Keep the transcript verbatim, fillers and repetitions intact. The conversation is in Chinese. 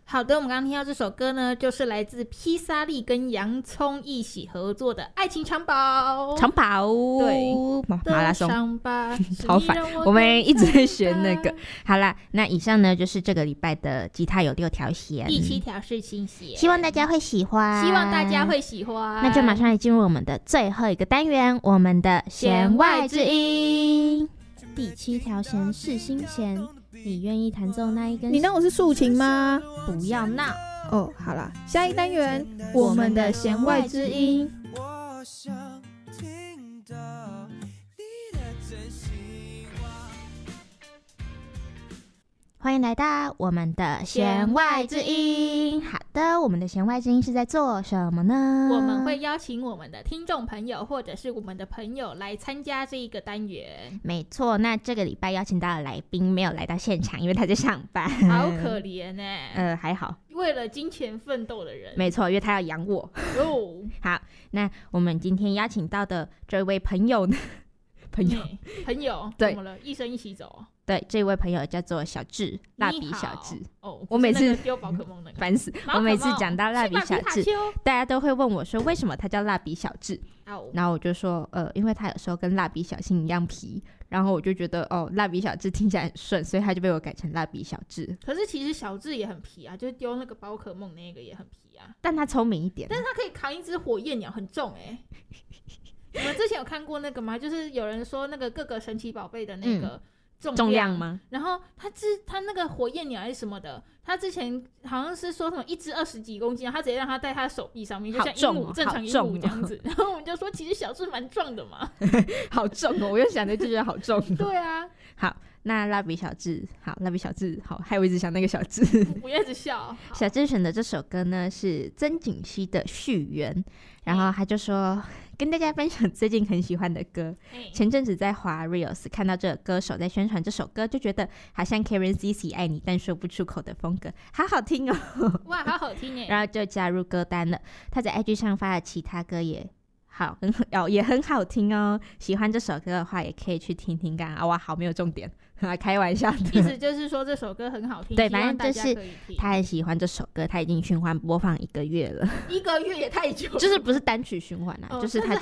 好的，我们刚刚听到这首歌呢，就是来自披萨利跟洋葱一起合作的《爱情长跑》。 长跑， 对， 马拉松， 超烦。我们一直在学那个。好啦，那以上呢就是这个礼拜的吉他有六条弦， 第七条是新弦， 希望大家会喜欢， 希望大家会喜欢。 那就马上来进入我们的最后一个单元，我们的弦外之音。 第七条弦是新弦。你愿意弹奏那一根？ 你当我是竖琴吗？ 不要闹哦。好啦，下一单元我们的弦外之音。 我想听到你的真心话。 欢迎来到我们的弦外之音。好的，我们的弦外之音是在做什么呢？ 我们会邀请我们的听众朋友或者是我们的朋友来参加这一个单元。 没错，那这个礼拜邀请到的来宾没有来到现场，因为他在上班， 好可怜呢、欸。 呃，还好， 为了金钱奋斗的人。 没错，因为他要养我。 哦， 好，那我们今天邀请到的这位朋友呢？朋友， 朋友， 对， 怎么了？一生一起走。 对，这位朋友叫做小智，蜡笔小智。 哦， 我每次丢宝可梦那个， 烦死！我每次讲到蜡笔小智，大家都会问我说，为什么他叫蜡笔小智？ 哦、 然后我就说，呃，因为他有时候跟蜡笔小新一样皮，然后我就觉得，哦，蜡笔小智听起来很顺，所以他就被我改成蜡笔小智。 可是其实小智也很皮啊，就是丢那个宝可梦那个也很皮啊， 但他聪明一点， 但是他可以扛一只火焰鸟，很重哎、欸。你们之前有看过那个吗？就是有人说那个各个神奇宝贝的那个重 量,、嗯、 重量吗？ 然后他之他那个火焰鸟还是什么的，他之前好像是说什么一只二十几公斤，他直接让他戴他的手臂上面，就像鹦鹉、哦、正常鹦鹉这样子。然后我们就说，其实小智蛮壮的嘛， 好重哦！我又想着就觉得好重、哦。 对啊， 好。那蜡笔小智，好，蜡笔小智，好，害我一直想那个小智， 不要一直笑。 小智选的这首歌呢是曾锦熙的《续缘》，然后他就说跟大家分享最近很喜欢的歌。前阵子在滑 Reels 看到这个歌手在宣传这首歌，就觉得好像 Karen C C 爱你但说不出口的风格，好好听哦！ 哇，好好听耶！ 然后就加入歌单了。他在 I G 上发的其他歌也好，很哦，也很好听哦。喜欢这首歌的话，也可以去听听看啊！哇，好没有重点，开玩笑的。 意思就是说这首歌很好听， 对，反正就是他很喜欢这首歌，他已经循环播放一个月了。 一个月也太久了， 就是不是单曲循环啊， 哦、 就是他